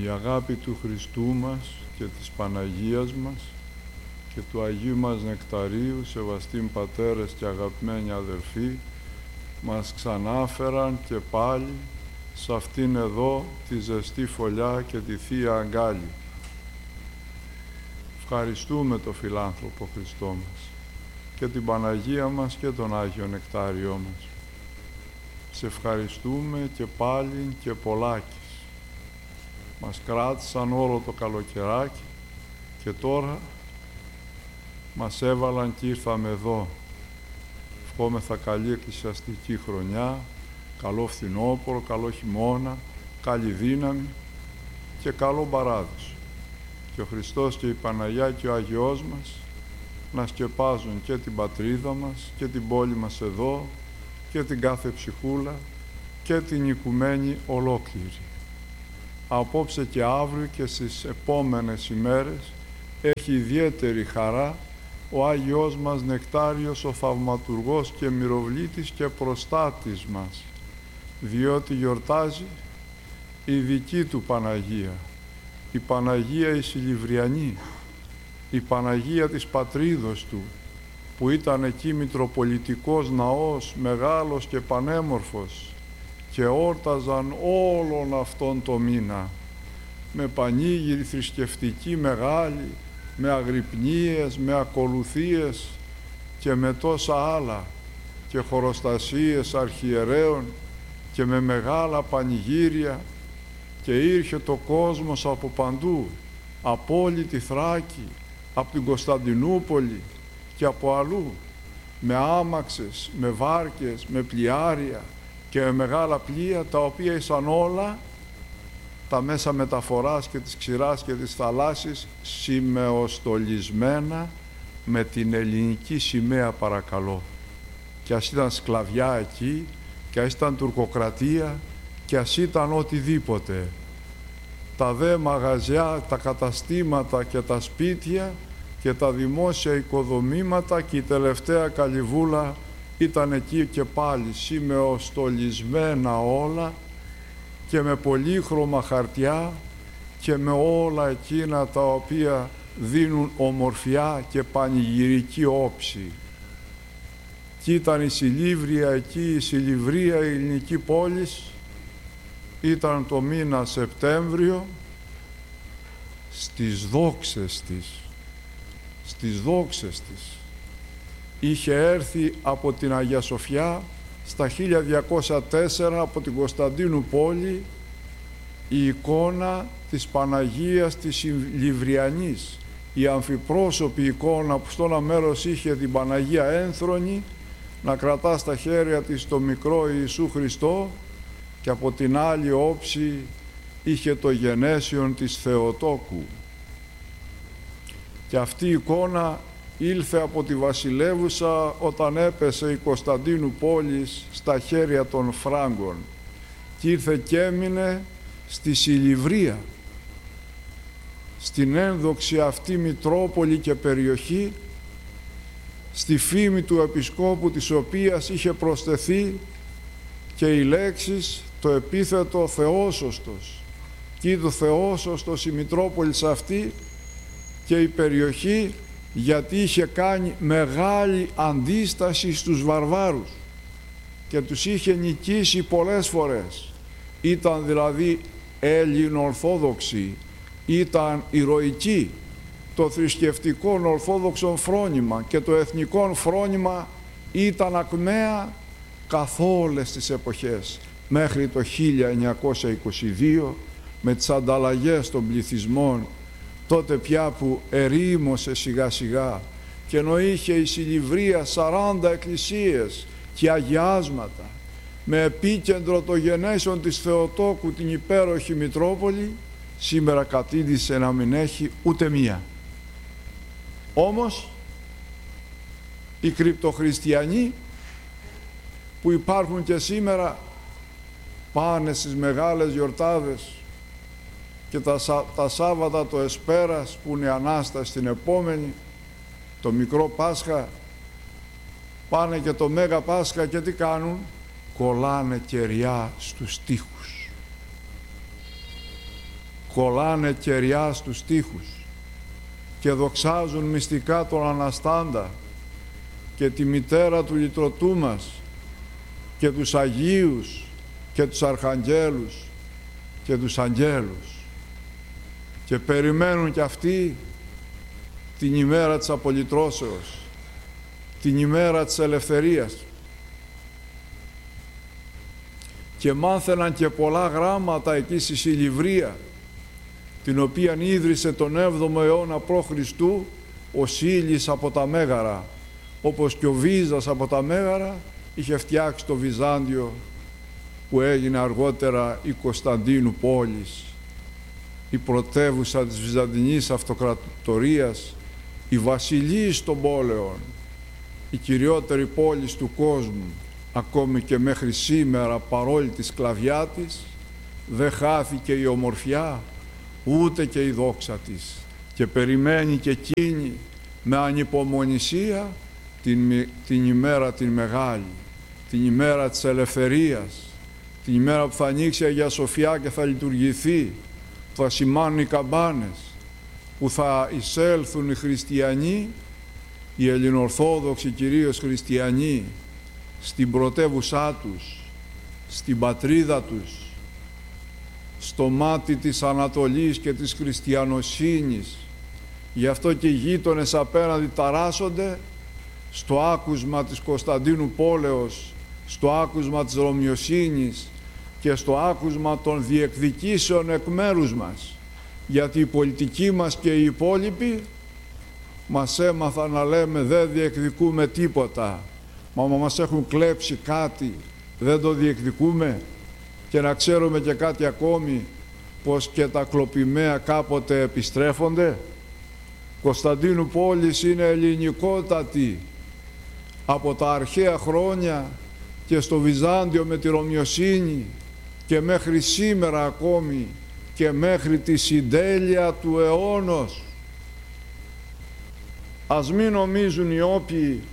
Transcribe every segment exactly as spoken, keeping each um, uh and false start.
Η αγάπη του Χριστού μας και της Παναγίας μας και του Αγίου μας Νεκταρίου, σεβαστοί πατέρες και αγαπημένοι αδελφοί, μας ξανάφεραν και πάλι σε αυτήν εδώ τη ζεστή φωλιά και τη Θεία Αγκάλη. Ευχαριστούμε το φιλάνθρωπο Χριστό μας και την Παναγία μας και τον Άγιο Νεκτάριό μας. Σε ευχαριστούμε και πάλι και πολλάκις. Μας κράτησαν όλο το καλοκαιράκι και τώρα μας έβαλαν και ήρθαμε εδώ. Ευχόμεθα καλή εκκλησιαστική χρονιά, καλό φθινόπωρο, καλό χειμώνα, καλή δύναμη και καλό παράδεισο. Και ο Χριστός και η Παναγιά και ο Άγιος μας να σκεπάζουν και την πατρίδα μας και την πόλη μας εδώ και την κάθε ψυχούλα και την οικουμένη ολόκληρη. Απόψε και αύριο και στις επόμενες ημέρες έχει ιδιαίτερη χαρά ο Άγιος μας Νεκτάριος, ο θαυματουργός και μυροβλήτης και προστάτης μας, διότι γιορτάζει η δική του Παναγία, η Παναγία η Σιλιβριανή, η Παναγία της πατρίδος του, που ήταν εκεί μητροπολιτικός ναός, μεγάλος και πανέμορφος, και όρταζαν όλον αυτόν το μήνα με πανήγυρη θρησκευτική μεγάλη, με αγρυπνίες, με ακολουθίες και με τόσα άλλα και χοροστασίες αρχιερέων και με μεγάλα πανηγύρια, και ήρθε το κόσμος από παντού, από όλη τη Θράκη, από την Κωνσταντινούπολη και από αλλού, με άμαξες, με βάρκες, με πλοιάρια και με μεγάλα πλοία, τα οποία ήσαν όλα τα μέσα μεταφοράς και της ξηράς και της θαλάσσης σημεοστολισμένα με την ελληνική σημαία, παρακαλώ. Και ας ήταν σκλαβιά εκεί, και ας ήταν τουρκοκρατία, και ας ήταν οτιδήποτε. Τα δε μαγαζιά, τα καταστήματα και τα σπίτια και τα δημόσια οικοδομήματα και η τελευταία καλυβούλα ήταν εκεί και πάλι σημεοστολισμένα όλα και με πολύχρωμα χαρτιά και με όλα εκείνα τα οποία δίνουν ομορφιά και πανηγυρική όψη. Και ήταν η Σιλίβρια εκεί, η Σιλιβρία, η ελληνική πόλης, ήταν το μήνα Σεπτέμβριο, στις δόξες της, στις δόξες της. Είχε έρθει από την Αγία Σοφιά στα χίλια διακόσια τέσσερα από την Κωνσταντινούπολη η εικόνα της Παναγίας της Σιλιβριανής, η αμφιπρόσωπη εικόνα που στο ένα μέρος είχε την Παναγία ένθρονη να κρατά στα χέρια της το μικρό Ιησού Χριστό, και από την άλλη όψη είχε το γενέσιον της Θεοτόκου. Και αυτή η εικόνα ήλθε από τη βασιλεύουσα όταν έπεσε η Κωνσταντινούπολης στα χέρια των Φράγκων, και ήρθε και έμεινε στη Σιλιβρία, στην ένδοξη αυτή Μητρόπολη και περιοχή, στη φήμη του Επισκόπου της οποίας είχε προσθεθεί και οι λέξεις, το επίθετο Θεόσωστος. Και το Θεόσωστος η Μητρόπολης αυτή και η περιοχή, γιατί είχε κάνει μεγάλη αντίσταση στους βαρβάρους και τους είχε νικήσει πολλές φορές. Ήταν δηλαδή Έλληνο-Ορθόδοξοι, ήταν ηρωικοί. Το θρησκευτικό ορθόδοξο φρόνημα και το εθνικό φρόνημα ήταν ακμαία καθ' όλες τις εποχές, μέχρι το χίλια εννιακόσια είκοσι δύο, με τις ανταλλαγές των πληθυσμών, τότε πια που ερήμωσε σιγά σιγά, και ενώ είχε η Σιλιβρία σαράντα εκκλησίες και αγιάσματα, με επίκεντρο το γενέσιον της Θεοτόκου την υπέροχη Μητρόπολη, σήμερα κατήντησε να μην έχει ούτε μία. Όμως οι κρυπτοχριστιανοί που υπάρχουν και σήμερα πάνε στις μεγάλες γιορτάδες και τα, τα Σάββατα το Εσπέρας, που είναι η Ανάσταση την επόμενη, το μικρό Πάσχα, πάνε και το Μέγα Πάσχα, και τι κάνουν? Κολλάνε κεριά στους τοίχους. κολλάνε κεριά στους τοίχους και δοξάζουν μυστικά τον Αναστάντα και τη μητέρα του λυτρωτού μας και τους Αγίους και τους Αρχαγγέλους και τους Αγγέλους, και περιμένουν κι αυτοί την ημέρα της απολυτρώσεως, την ημέρα της ελευθερίας, και μάθαιναν και πολλά γράμματα εκεί στη Σιλιβρία, την οποία ίδρυσε τον έβδομο αιώνα π.Χ. ο Σίλης από τα Μέγαρα, όπως και ο Βίζας από τα Μέγαρα είχε φτιάξει το Βυζάντιο, που έγινε αργότερα η Κωνσταντίνου πόλης, η πρωτεύουσα της Βυζαντινής Αυτοκρατορίας, η βασιλής των πόλεων, η κυριότερη πόλη του κόσμου. Ακόμη και μέχρι σήμερα, παρόλη τη σκλαβιά της, δεν χάθηκε η ομορφιά ούτε και η δόξα της, και περιμένει και εκείνη με ανυπομονησία την, την ημέρα την μεγάλη, την ημέρα της ελευθερίας, την ημέρα που θα ανοίξει η Αγία Σοφιά και θα λειτουργηθεί, που θα σημάνουν οι καμπάνες, που θα εισέλθουν οι χριστιανοί, οι ελληνοορθόδοξοι κυρίως χριστιανοί, στην πρωτεύουσά τους, στην πατρίδα τους, στο μάτι της Ανατολής και της χριστιανοσύνης. Γι' αυτό και οι γείτονες απέναντι ταράσσονται στο άκουσμα της Κωνσταντίνου πόλεως, στο άκουσμα της Ρωμιοσύνης και στο άκουσμα των διεκδικήσεων εκ μέρους μας, γιατί οι πολιτικοί μας και οι υπόλοιποι μας έμαθαν να λέμε δεν διεκδικούμε τίποτα, μα μας έχουν κλέψει κάτι, δεν το διεκδικούμε. Και να ξέρουμε και κάτι ακόμη, πως και τα κλοπημαία κάποτε επιστρέφονται. Κωνσταντίνου πόλης είναι ελληνικότατη από τα αρχαία χρόνια και στο Βυζάντιο με τη Ρωμιοσύνη και μέχρι σήμερα ακόμη και μέχρι τη συντέλεια του αιώνος. Ας μην νομίζουν οι όποιοι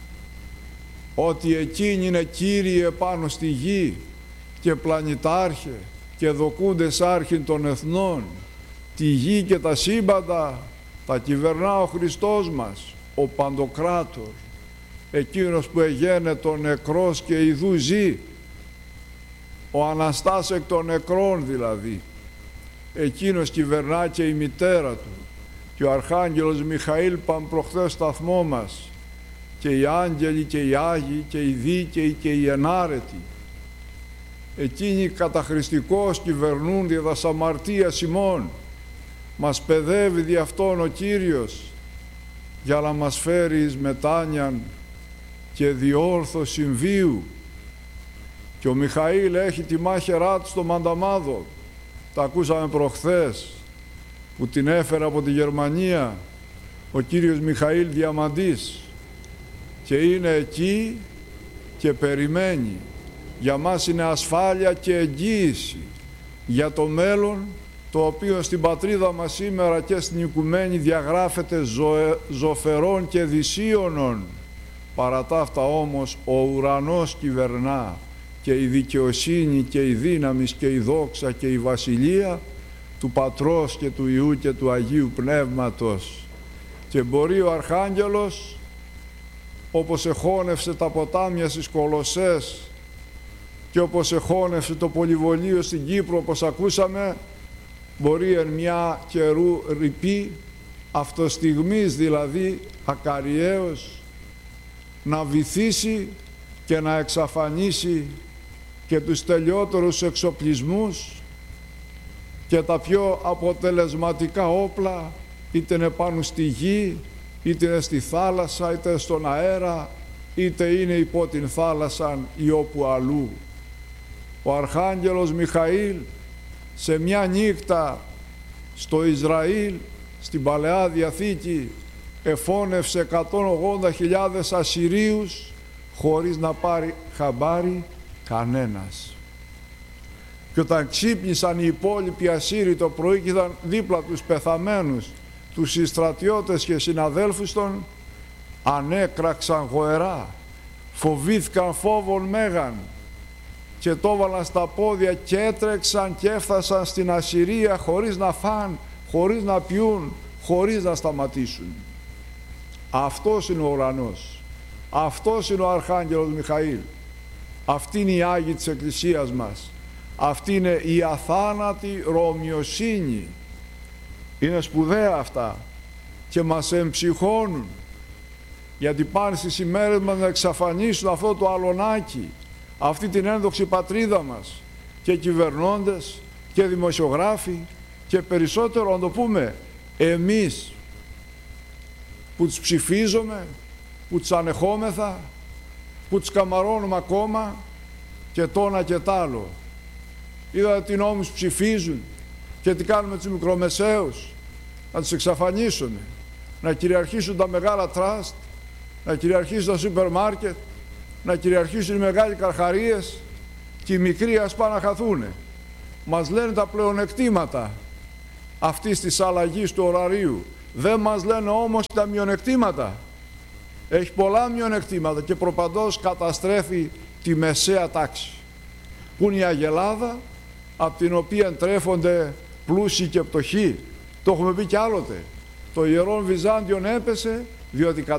ότι εκείνοι είναι κύριοι επάνω στη γη και πλανητάρχε και δοκούντες άρχιν των εθνών. Τη γη και τα σύμπαντα τα κυβερνά ο Χριστός μας, ο Παντοκράτορ, εκείνος που εγένετο νεκρός και ιδού ζει, ο Αναστάς εκ των νεκρών δηλαδή. Εκείνος κυβερνά και η μητέρα του, και ο Αρχάγγελος Μιχαήλ παν προχθές σταθμό μας, και οι άγγελοι και οι Άγιοι και οι δίκαιοι και οι ενάρετοι. Εκείνοι καταχρηστικώς κυβερνούν δια τας αμαρτίας ημών. Μας παιδεύει δι' αυτόν ο Κύριος για να μας φέρει εις μετάνοιαν και διόρθωση βίου. Και ο Μιχαήλ έχει τη μάχαιρά του στο Μανταμάδο. Τα ακούσαμε προχθές, που την έφερε από τη Γερμανία ο κύριος Μιχαήλ Διαμαντής, και είναι εκεί και περιμένει. Για μας είναι ασφάλεια και εγγύηση για το μέλλον, το οποίο στην πατρίδα μας σήμερα και στην οικουμένη διαγράφεται ζωε, ζωφερών και δυσίωνων. Παρά τα αυτά όμως ο ουρανός κυβερνά, και η δικαιοσύνη και η δύναμη και η δόξα και η βασιλεία του Πατρός και του Υιού και του Αγίου Πνεύματος. Και μπορεί ο Αρχάγγελος, όπως εχώνευσε τα ποτάμια στις Κολοσσές και όπως εχώνευσε το πολυβολείο στην Κύπρο, όπως ακούσαμε, μπορεί εν μια καιρού ρηπή, αυτοστιγμής δηλαδή, ακαριέως, να βυθίσει και να εξαφανίσει και τους τελειότερους εξοπλισμούς και τα πιο αποτελεσματικά όπλα, είτε είναι πάνω στη γη, είτε είναι στη θάλασσα, είτε στον αέρα, είτε είναι υπό την θάλασσα ή όπου αλλού. Ο Αρχάγγελος Μιχαήλ σε μια νύχτα στο Ισραήλ, στην Παλαιά Διαθήκη, εφώνευσε εκατόν ογδόντα χιλιάδες Ασσυρίους χωρίς να πάρει χαμπάρι κανένας. Και όταν ξύπνησαν οι υπόλοιποι Ασσύριοι το πρωί και είδαν δίπλα τους πεθαμένους, τους συστρατιώτες και συναδέλφους των, ανέκραξαν γοερά, φοβήθηκαν φόβον μέγαν και το έβαλαν στα πόδια και έτρεξαν και έφτασαν στην Ασσυρία χωρίς να φαν, χωρίς να πιούν, χωρίς να σταματήσουν. Αυτός είναι ο ουρανός. Αυτός είναι ο Αρχάγγελος Μιχαήλ. Αυτή είναι η Άγιοι της Εκκλησίας μας. Αυτή είναι η αθάνατη ρωμιοσύνη. Είναι σπουδαία αυτά και μας εμψυχώνουν, γιατί πάνε στις ημέρες μας να εξαφανίσουν αυτό το αλωνάκι, αυτή την ένδοξη πατρίδα μας, και κυβερνώντες και δημοσιογράφοι και περισσότερο να το πούμε εμείς που τους ψηφίζουμε, που τους ανεχόμεθα, που τους καμαρώνουμε ακόμα και το ένα και τ' άλλο. Είδατε τι νόμους ψηφίζουν και τι κάνουμε τους μικρομεσαίους, να τους εξαφανίσουμε, να κυριαρχήσουν τα μεγάλα τραστ, να κυριαρχήσουν τα σούπερ μάρκετ, να κυριαρχήσουν οι μεγάλοι καρχαρίες και οι μικροί ας πάνε να χαθούνε. Μας λένε τα πλεονεκτήματα αυτής της αλλαγής του ωραρίου, δεν μας λένε όμως τα μειονεκτήματα. Έχει πολλά μειονεκτήματα και προπαντός καταστρέφει τη μεσαία τάξη, που είναι η αγελάδα, από την οποία τρέφονται πλούσιοι και πτωχοί. Το έχουμε πει κι άλλοτε. Το Ιερόν Βυζάντιον έπεσε διότι